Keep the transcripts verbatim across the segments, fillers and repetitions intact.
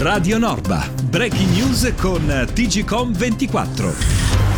Radio Norba, breaking news con T G Com ventiquattro.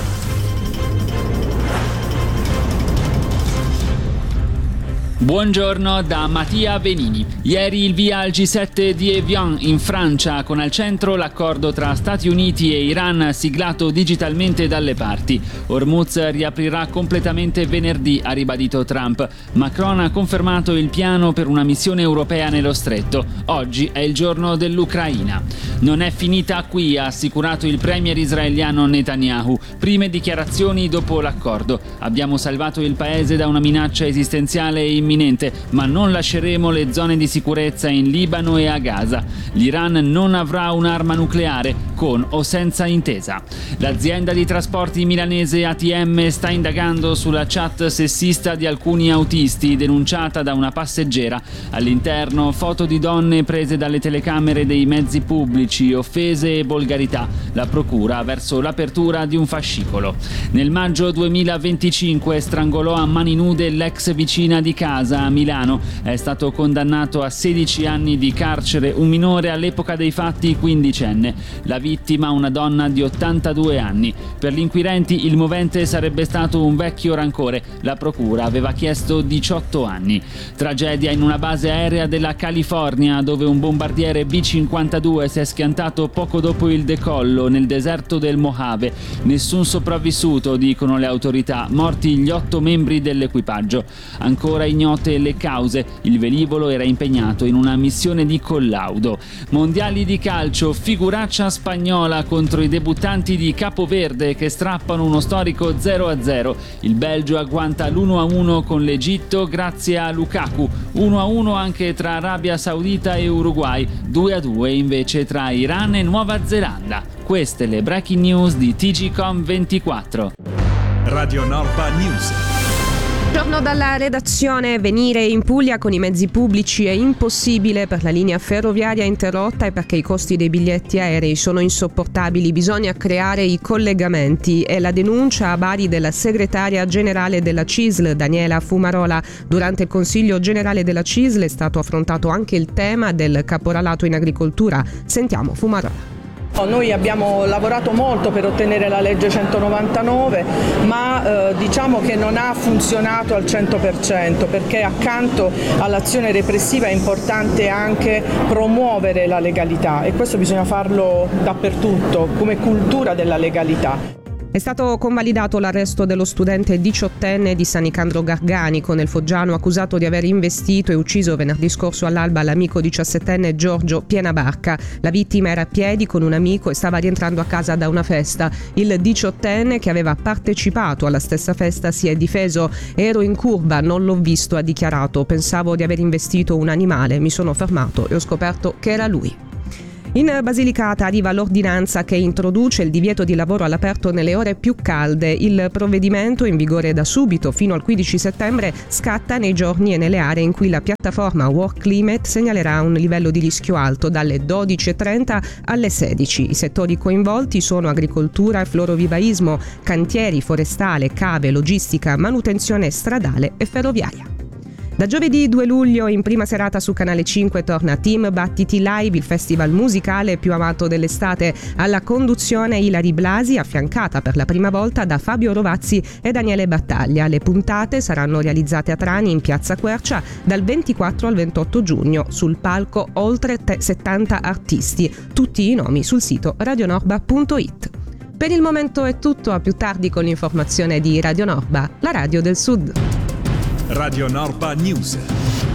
Buongiorno da Mattia Venini. Ieri il via al G sette di Evian in Francia, con al centro l'accordo tra Stati Uniti e Iran siglato digitalmente dalle parti. Hormuz riaprirà completamente venerdì, ha ribadito Trump. Macron ha confermato il piano per una missione europea nello stretto. Oggi è il giorno dell'Ucraina. Non è finita qui, ha assicurato il premier israeliano Netanyahu. Prime dichiarazioni dopo l'accordo. Abbiamo salvato il paese da una minaccia esistenziale e imminente, ma non lasceremo le zone di sicurezza in Libano e a Gaza. L'Iran non avrà un'arma nucleare, con o senza intesa. L'azienda di trasporti milanese A T M sta indagando sulla chat sessista di alcuni autisti denunciata da una passeggera. All'interno foto di donne prese dalle telecamere dei mezzi pubblici, offese e volgarità. La procura verso l'apertura di un fascicolo. Nel maggio duemilaventicinque strangolò a mani nude l'ex vicina di casa a Milano. È stato condannato a sedici anni di carcere un minore all'epoca dei fatti quindicenne. La vittima una donna di ottantadue anni. Per gli inquirenti il movente sarebbe stato un vecchio rancore. La procura aveva chiesto diciotto anni. Tragedia in una base aerea della California, dove un bombardiere B cinquantadue si è schiantato poco dopo il decollo nel deserto del Mojave. Nessun sopravvissuto, dicono le autorità, morti gli otto membri dell'equipaggio. Ancora ignote le cause. Il velivolo era impegnato in una missione di collaudo. Mondiali di calcio, figuraccia spagnola contro i debuttanti di Capoverde che strappano uno storico zero a zero. Il Belgio agguanta l'uno a uno con l'Egitto grazie a Lukaku. uno a uno anche tra Arabia Saudita e Uruguay. due a due invece tra Iran e Nuova Zelanda. Queste le breaking news di T G Com ventiquattro. Radio Norba News. Buongiorno dalla redazione. Venire in Puglia con i mezzi pubblici è impossibile per la linea ferroviaria interrotta e perché i costi dei biglietti aerei sono insopportabili. Bisogna creare i collegamenti. È la denuncia a Bari della segretaria generale della C I S L, Daniela Fumarola. Durante il Consiglio generale della C I S L è stato affrontato anche il tema del caporalato in agricoltura. Sentiamo Fumarola. Noi abbiamo lavorato molto per ottenere la legge centonovantanove, ma eh, diciamo che non ha funzionato al cento per cento, perché accanto all'azione repressiva è importante anche promuovere la legalità, e questo bisogna farlo dappertutto, come cultura della legalità. È stato convalidato l'arresto dello studente diciottenne di San Nicandro Garganico nel Foggiano, accusato di aver investito e ucciso venerdì scorso all'alba l'amico diciassettenne Giorgio Pienabarca. La vittima era a piedi con un amico e stava rientrando a casa da una festa. Il diciottenne, che aveva partecipato alla stessa festa, si è difeso. Ero in curva, non l'ho visto, ha dichiarato. Pensavo di aver investito un animale, mi sono fermato e ho scoperto che era lui. In Basilicata arriva l'ordinanza che introduce il divieto di lavoro all'aperto nelle ore più calde. Il provvedimento, in vigore da subito fino al quindici settembre, scatta nei giorni e nelle aree in cui la piattaforma Work Climate segnalerà un livello di rischio alto, dalle dodici e trenta alle sedici. I settori coinvolti sono agricoltura e florovivaismo, cantieri, forestale, cave, logistica, manutenzione stradale e ferroviaria. Da giovedì due luglio in prima serata su Canale cinque torna Team Battiti Live, il festival musicale più amato dell'estate. Alla conduzione Ilari Blasi, affiancata per la prima volta da Fabio Rovazzi e Daniele Battaglia. Le puntate saranno realizzate a Trani in Piazza Quercia dal ventiquattro al ventotto giugno. Sul palco oltre settanta artisti, tutti i nomi sul sito radionorba punto it. Per il momento è tutto, a più tardi con l'informazione di Radio Norba, la radio del Sud. Radio Norba News.